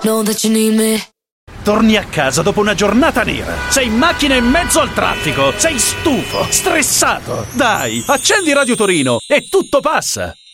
Know that you need me. Torni a casa dopo una giornata nera. Sei in macchina in mezzo al traffico. Sei stufo, stressato. Dai, accendi Radio Torino e tutto passa.